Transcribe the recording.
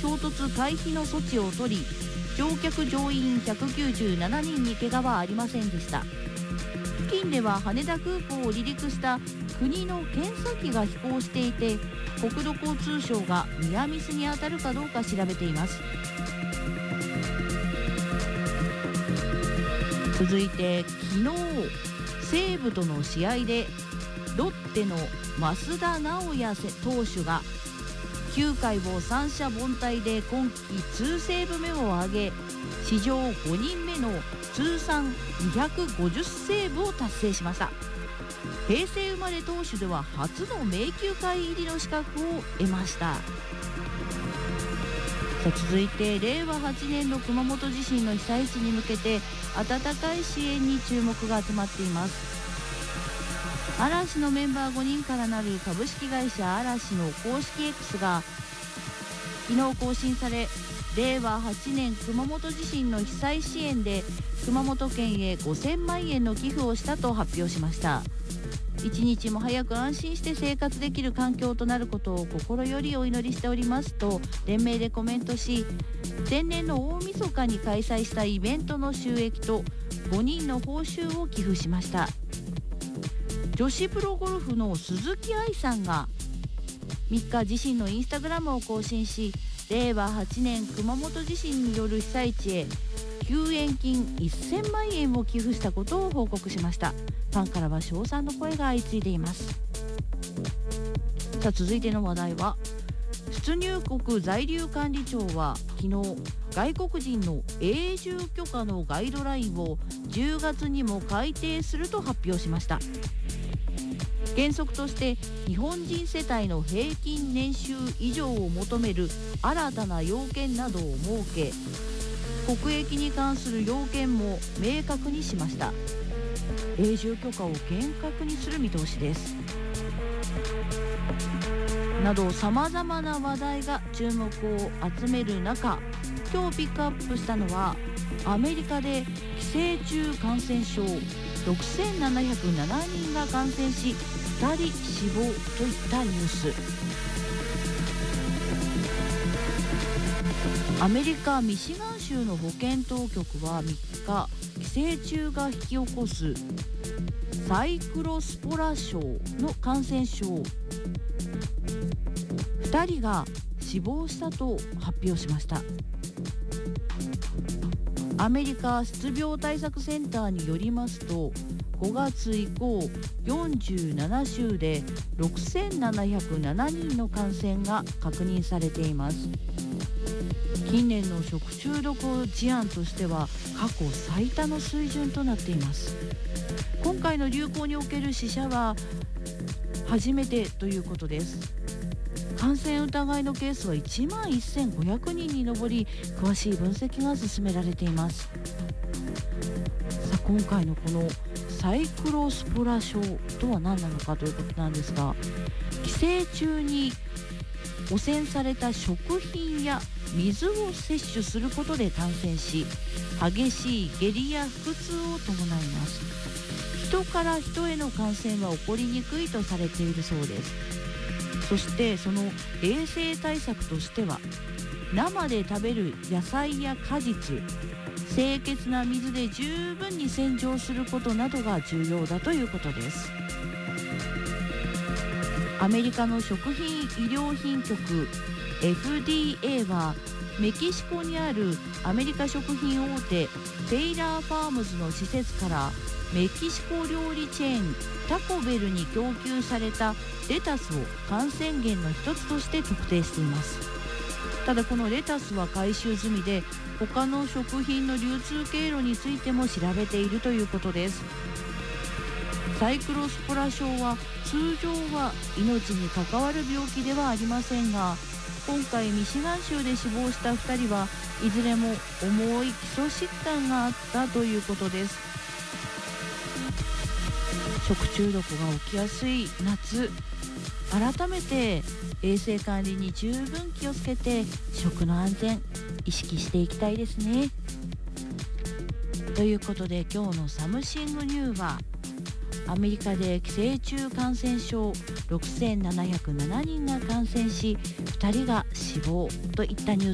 衝突回避の措置を取り、乗客乗員197人に怪我はありませんでした。付近では羽田空港を離陸した国の検査機が飛行していて、国土交通省がニアミスに当たるかどうか調べています。続いて昨日、西武との試合でロッテの増田直也投手が9回を三者凡退で今季2セーブ目を挙げ、史上5人目の通算250セーブを達成しました。平成生まれ投手では初の迷宮会入りの資格を得ました。続いて令和8年の熊本地震の被災地に向けて温かい支援に注目が集まっています。嵐のメンバー5人からなる株式会社嵐の公式 X が昨日更新され、令和8年熊本地震の被災支援で熊本県へ5000万円の寄付をしたと発表しました。一日も早く安心して生活できる環境となることを心よりお祈りしておりますと連名でコメントし、前年の大晦日に開催したイベントの収益と5人の報酬を寄付しました。女子プロゴルフの鈴木愛さんが3日自身のインスタグラムを更新し、令和8年熊本地震による被災地へ救援金1000万円を寄付したことを報告しました。ファンからは称賛の声が相次いでいます。さあ続いての話題は、出入国在留管理庁は昨日外国人の永住許可のガイドラインを10月にも改定すると発表しました。原則として日本人世帯の平均年収以上を求める新たな要件などを設け、国益に関する要件も明確にしました。永住許可を厳格にする見通しです。などさまざまな話題が注目を集める中、今日ピックアップしたのはアメリカで寄生虫感染症6707人が感染し2人死亡といったニュース。アメリカ・ミシガン州の保健当局は3日、寄生虫が引き起こすサイクロスポラ症の感染症2人が死亡したと発表しました。アメリカ失病対策センターによりますと、5月以降47州で6707人の感染が確認されています。近年の食中毒事案としては過去最多の水準となっています。今回の流行における死者は初めてということです。感染疑いのケースは11,500人に上り、詳しい分析が進められています。さあ今回のこのサイクロスポラ症とは何なのかということなんですが、寄生虫に汚染された食品や水を摂取することで感染し、激しい下痢や腹痛を伴います。人から人への感染は起こりにくいとされているそうです。そしてその衛生対策としては、生で食べる野菜や果実、清潔な水で十分に洗浄することなどが重要だということです。アメリカの食品医療品局 FDA はメキシコにあるアメリカ食品大手テイラーファームズの施設からメキシコ料理チェーンタコベルに供給されたレタスを感染源の一つとして特定しています。ただこのレタスは回収済みで、他の食品の流通経路についても調べているということです。サイクロスポラ症は通常は命に関わる病気ではありませんが、今回ミシガン州で死亡した2人はいずれも重い基礎疾患があったということです。食中毒が起きやすい夏、改めて衛生管理に十分気をつけて食の安全意識していきたいですね。ということで今日のサムシングニューは、アメリカで寄生虫感染症6707人が感染し2人が死亡といったニュース